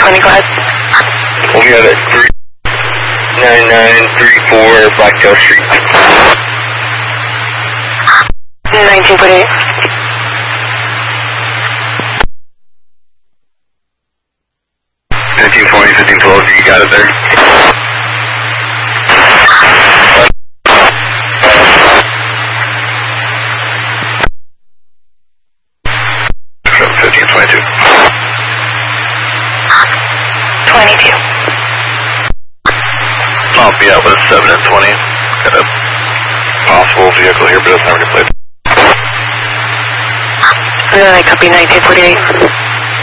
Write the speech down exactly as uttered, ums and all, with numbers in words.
twenty, go ahead. We got it. three nine nine three four Blacktail Street. nineteen forty-eight. fifteen twenty, fifteen twelve, you got it there? fifteen twenty-two. twenty-two. Oh, yeah, but it's seven and twenty. Got a possible vehicle here, but it doesn't have any plate. And then I copy nineteen forty-eight.